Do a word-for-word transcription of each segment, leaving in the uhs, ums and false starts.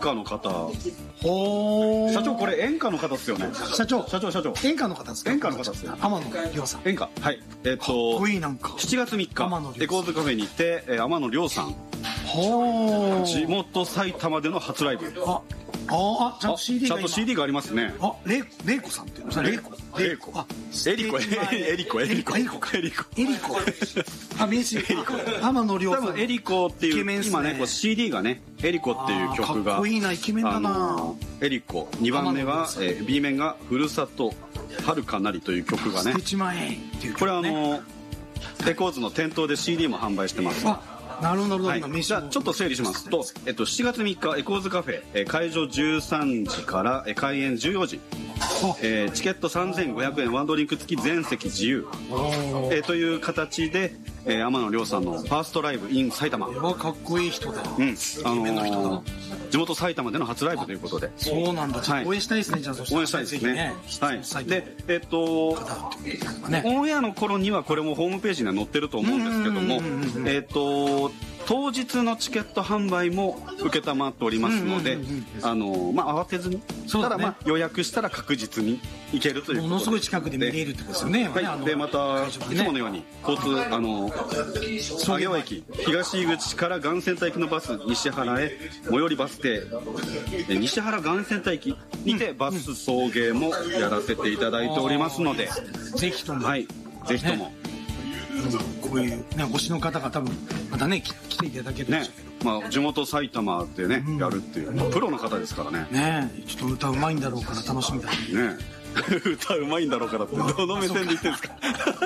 歌の方。 ほー。 社長これ演歌の方ですよね。 社長。 社長社長。 演歌の方ですか？ 演歌の方ですよ。 天野亮さん。 演歌。はい。えっと。 かっこいいなんか。 しちがつみっか、エコーズカフェにて、えー、天野亮さん。 ほー。 地元埼玉での初ライブ。 あ、あ、あ、ちゃんと シーディー が今。 ちゃんと シーディー がありますね。 あ、レイ、レイコさんっていうの？レイコ。 レイコ。 あ、 エリコ、エリコ、エリコ、エリコ、エリコ。 エリコ。あ、名刺。エリコ。天野亮さん。 多分エリコっていう、今ね、こう シーディー がね、エリコっていう曲が。 かっこいいな、イケメンだな。 エリコ。にばんめは、えー、B 面が、ふるさと、遥かなりという曲がね。 いちまんえんっていう曲ね。 これあの、レコーズの店頭で シーディー も販売してます。 なるほど、 はい、じゃあちょっと整理しますと、えっと、しちがつみっかエコーズカフェ、えー、開場じゅうさんじから、えー、開演じゅうよじ、えー、チケットさんぜんごひゃくえんワンドリンク付き全席自由、えー、という形で、えー、天野亮さんのファーストライブ in 埼玉。 うわ、かっこいい人だ。 うん、あのー、地元埼玉での初ライブということで。 そうなんだ。はい、応援したいですね。じゃあそしたら応援したいですね。 ね、 はい。で、えっと、ね、オンエアの頃にはこれもホームページには載ってると思うんですけども、えっと当日のチケット販売も承っておりますので、あのまあ慌てずに、ね、ただまあ予約したら確実に行けるということで、 ものすごい近くで見れるってことですよね。 はい。でまた、ね、いつものように交通あの上尾駅東口から岩泉田行きのバス西原へ最寄りバス停西原岩泉田行きにてバス送迎もやらせていただいておりますので、 うん、ぜひとも、 はい、ぜひとも。ね、 こういうね、推しの方が多分またね来ていただけるんでしょうけど、 ね、まあ地元埼玉でね、うん、やるっていう、まあ、プロの方ですからね。 ね、ちょっと歌うまいんだろうから楽しみだね。 歌うまいんだろうからってどの目線で言ってんですか。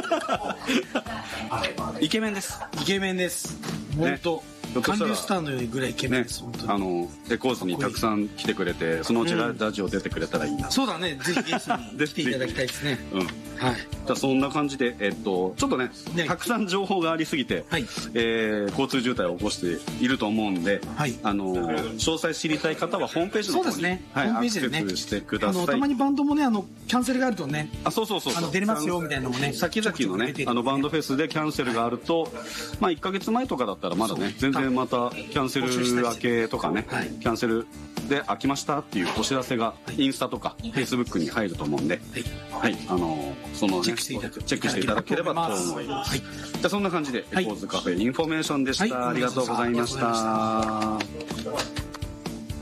イケメンです。 イケメンです。本当。ね、韓流スターのようにぐらいイケメンです、ね、本当に。あのレコーズにたくさん来てくれて、そのうちラジオ出てくれたらいいな、 うん、そうだね、ぜひゲストに来ていただきたいですね。 うん、はい。じゃあそんな感じで、えっとちょっとね、ね、たくさん情報がありすぎて、はい、えー、交通渋滞を起こしていると思うんで、はい、あの詳細知りたい方はホームページの方に、そうですね、はい、ホームページでね、アクセスしてください。あのたまにバンドもね、あのキャンセルがあるとね、 あ、そうそうそうそう、 あの出れますよみたいなのもね、 先々のね、あのバンドフェスでキャンセルがあると、はい、まあいっかげつまえとかだったらまだね、全然またキャンセル明けとかね、はい、キャンセルで開きましたっていうお知らせがインスタとかフェイスブックに入ると思うんで、はい、はい、あのそのね、チェックしていただチェックしていただければと思います。はい、じゃあそんな感じでエコーズカフェインフォメーションでした。はい、ありがとうございました。